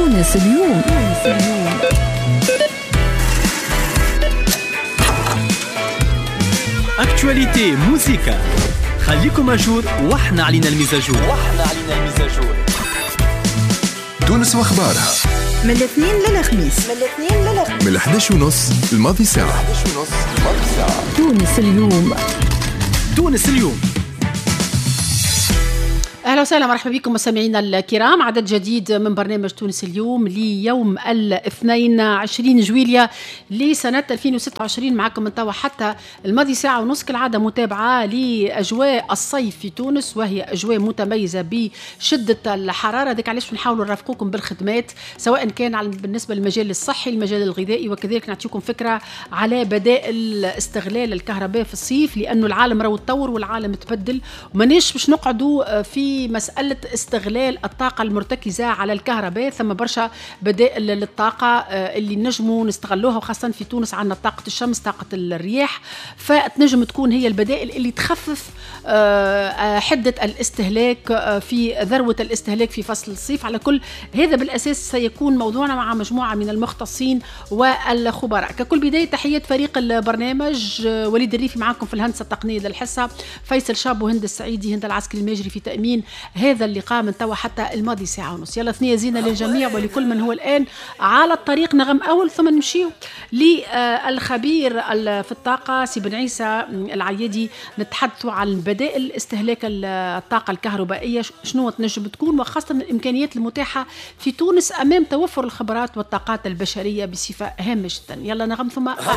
تونس اليوم. اكتواليتي موسيقى، خليكم ماجور واحنا علينا المزاجور. تونس واخبارها من الاثنين للخميس، من 11:30 الماضي ساعة. تونس اليوم. أهلا وسهلا، مرحبا بكم مستمعينا الكرام. عدد جديد من برنامج تونس اليوم ليوم الاثنين 20 جويلية لسنة 2026. معكم من توا حتى الماضي ساعة ونص كالعادة، متابعة لأجواء الصيف في تونس، وهي أجواء متميزة بشدة الحرارة. ديك علاش نحاولوا نرافقوكم بالخدمات، سواء كان بالنسبة للمجال الصحي، المجال الغذائي، وكذلك نعطيكم فكرة على بدائل استغلال الكهرباء في الصيف، لأنه العالم راهو تطور والعالم تبدل، ومانيش باش نقعدوا في مسألة استغلال الطاقة المرتكزة على الكهرباء. ثم برشا بدائل للطاقة اللي نجموا نستغلوها، وخاصة في تونس عندنا طاقة الشمس، طاقة الرياح، فتنجم تكون هي البدائل اللي تخفف حدة الاستهلاك في ذروة الاستهلاك في فصل الصيف. على كل هذا بالأساس سيكون موضوعنا مع مجموعة من المختصين والخبراء. ككل بداية تحية فريق البرنامج، وليد الريفي معكم في الهندسة التقنية للحصة، فيصل شاب وهند السعيدي، هند العسكري الماجري في تأمين هذا اللقاء من توا حتى الماضي ساعة ونص. يلا ثنية زينة للجميع ولكل من هو الآن على الطريق. نغم أول ثم نمشيو للخبير في الطاقة سي بن عيسى العيادي، نتحدثوا عن بدائل استهلاك الطاقة الكهربائية، شنو تنجم تكون، وخاصة الإمكانيات المتاحة في تونس أمام توفر الخبرات والطاقات البشرية بصفة هامة جدا. يلا نغم ثم